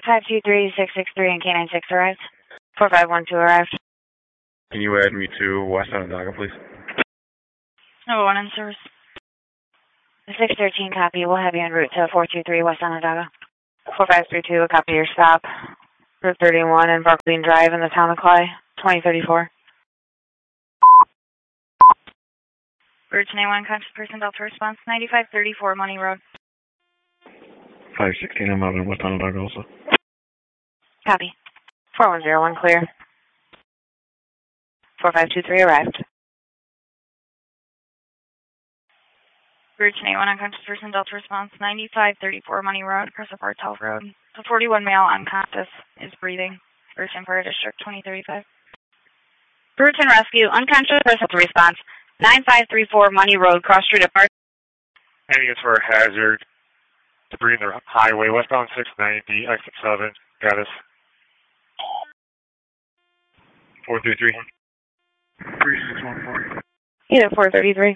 523663 and K96 arrived. 4512 arrived. Can you add me to West Onondaga, please? Number 1 in service. 613 copy. We'll have you en route to 423 West Onondaga. 4532, a copy of your stop. Route 31 and Barkleyn Drive in the town of Clay, 2034. Route 21, conscious person, Delta response, 9534 Money Road. 516, I'm out in West Onondaga also. Copy. 4101 clear. 4523 arrived. Route 21, unconscious person, Delta response, 9534 Money Road, across the Bartel Road. The 41 male unconscious is breathing. Route Empire District, 2035. Route and rescue, unconscious person response, 9534 Money Road, cross street at Bartel. Heading is for a hazard. Debris in the highway, westbound 690, exit 7, got us. 433. 3614. Either 433.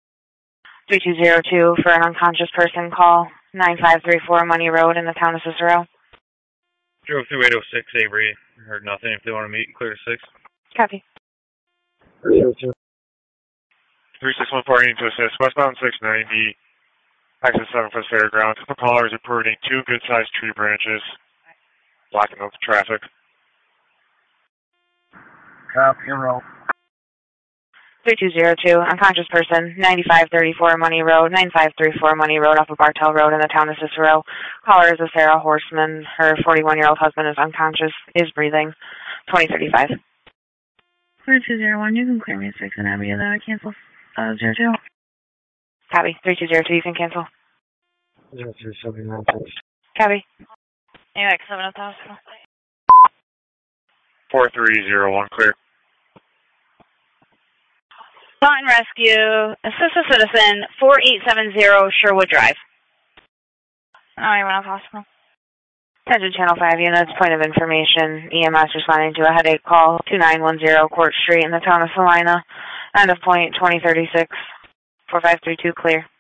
3202 for an unconscious person, call 9534 Money Road in the town of Cicero. Drove through 806 Avery. Heard nothing. If they want to meet, clear to 6. Copy. 3614 needing to assist. Westbound 690, exit 7 for the fairgrounds. The caller is reporting 2 good-sized tree branches blocking up the traffic. Copy and roll. 3202, unconscious person, 9534 Money Road, 9534 Money Road off of Bartel Road in the town of Cicero. Caller is a Sarah Horseman. Her 41-year-old husband is unconscious, is breathing. 2035. 3201, you can clear me at 6 and have me that I cancel 02. Copy. 3202, you can cancel. 03796. Copy. AX 7 at the hospital. 4301, clear. Taunton Rescue, assist a citizen, 4870 Sherwood Drive. Oh, you went off hospital. Attention Channel 5 units, point of information. EMS responding to a headache call, 2910 Court Street in the town of Salina. End of point 2036. 4532 clear.